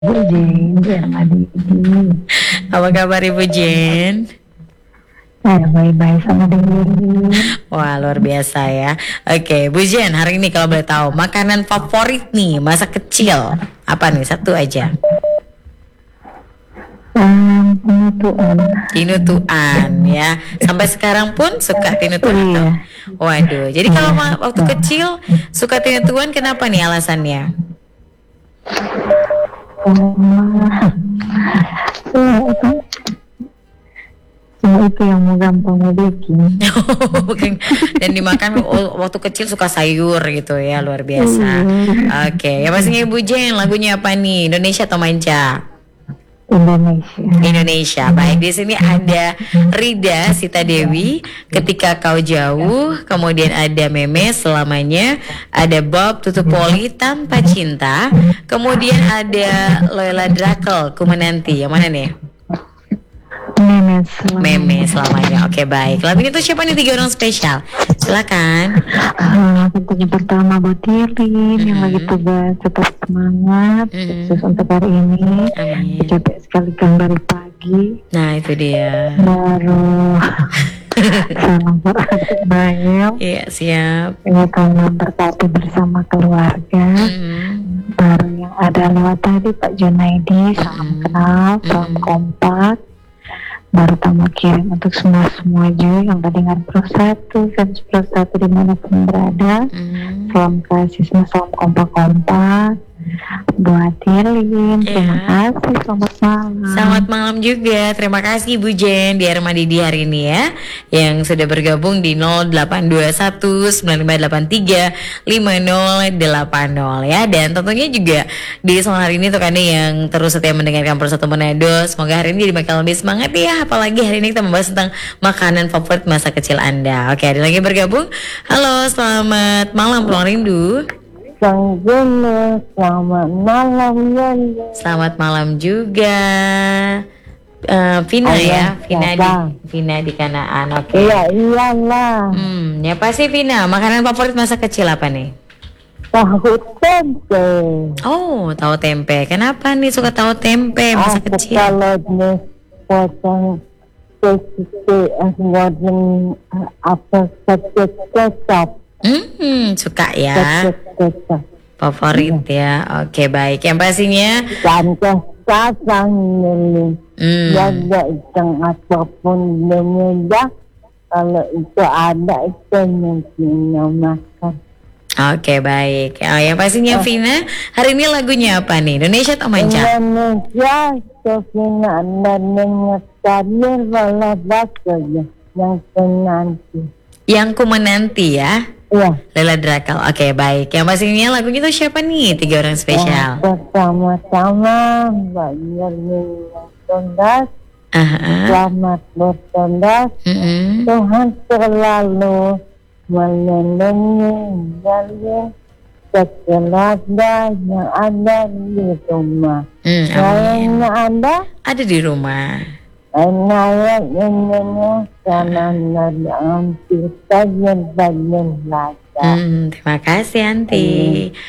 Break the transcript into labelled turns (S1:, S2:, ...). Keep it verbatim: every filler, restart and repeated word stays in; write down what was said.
S1: Bu Jen, Jen Madidi.
S2: Apa kabar Ibu Jen?
S1: Saya baik-baik sama Dewi.
S2: Wah, luar biasa ya. Oke, Bu Jen, hari ini kalau boleh tahu makanan favorit nih masa kecil apa nih? Satu aja.
S1: Um, penutuan.
S2: Tinutuan ya. Sampai sekarang pun suka tinutuan
S1: Iya.
S2: atau? Waduh. Jadi kalau ma- waktu
S1: Iya.
S2: kecil suka tinutuan kenapa nih alasannya?
S1: Semua, semua itu, semua itu yang mau gampang mau bikin.
S2: Bukan. Dan dimakan w- waktu kecil suka sayur gitu ya, luar biasa.
S1: Iya.
S2: Oke, ya pastinya Ibu Jen, lagunya apa nih? Indonesia atau manca?
S1: Indonesia.
S2: Indonesia. Baik, di sini ada Rida Sita Dewi, Ketika Kau Jauh, kemudian ada Memes Selamanya, ada Bob Tutupoli Tanpa Cinta, kemudian ada Loyola Drakel Ku Menanti. Yang mana nih?
S1: Memes selamanya.
S2: Memes Selamanya. Oke, baik. Lagunya tuh siapa nih tiga orang spesial? Silakan.
S1: Ah, tentunya pertama buat Tirin yang lagi tugas, tetap semangat
S2: Mhm.
S1: sukses untuk hari ini.
S2: Amin.
S1: Capek sekali kan baru pagi,
S2: Nah, itu dia.
S1: baru salam buat adik Bayam.
S2: Iya, siap.
S1: Ini teman berparti bersama keluarga.
S2: Mhm.
S1: Baru yang ada lewat tadi Pak Junaidi, salam
S2: Mhm.
S1: kenal, salam
S2: Mhm.
S1: kompak. Baru tamu kirim untuk semua semua juga yang mendengar Pro Satu, fans Pro Satu dimanapun berada.
S2: Mhm.
S1: Salam kasih semua, salam kompak-kompak. Buat Tilin, terima
S2: Ya.
S1: kasih, selamat malam.
S2: Selamat malam juga. Terima kasih Bu Jen di Arma Didi hari ini ya, yang sudah bergabung di nol delapan dua satu sembilan lima delapan tiga lima nol delapan nol ya. Dan tentunya juga di sore hari ini untuk Anda yang terus setia mendengarkan Persatu Manado, semoga hari ini jadi bakal lebih semangat ya. Apalagi hari ini kita membahas tentang makanan favorit masa kecil Anda. Oke, ada lagi bergabung. Halo, selamat malam Pulang Rindu.
S1: Sang Jene, selamat malam Jene.
S2: Selamat malam juga. Eh, Vina
S1: Ayah,
S2: ya, Vina di
S1: siapa?
S2: Vina di Kanaan. Oke.
S1: Iya, iyalah.
S2: Hmm, ya pasti Vina. Makanan favorit masa kecil apa nih?
S1: Tahu tempe.
S2: Oh, tahu tempe. Kenapa nih suka tahu tempe masa
S1: Aku
S2: kecil?
S1: kalau nih potong kecil, goreng apa kecil kecap,
S2: Hmm, suka ya.
S1: kecil kecap.
S2: Favorit ya. Oke, baik. Yang pastinya,
S1: Sampai kacang ini,
S2: hmm,
S1: jaga ikan apapun mudah. Kalau itu ada itu mungkin makan.
S2: oke baik. Oh, yang pastinya Vina, hari ini lagunya apa nih? Indonesia atau manca?
S1: Indonesia, Sofina dan Kadir walau baksonya yang penanti.
S2: Yang ku menanti ya.
S1: Ya,
S2: Lela Drakal. Oke, baik. Yang pastinya lagunya tuh siapa nih? Tiga orang spesial.
S1: bersama-sama banyak yang tundas,
S2: Aha.
S1: selamat bertundas.
S2: Mm-mm.
S1: Tuhan selalu melindungi kalian sekeluarga yang ada di rumah.
S2: Hmm, amin.
S1: Sayangnya Anda,
S2: Ada di rumah.
S1: ayat ini karena dalam kita yang banyak belajar.
S2: Hmm, terima kasih Anti.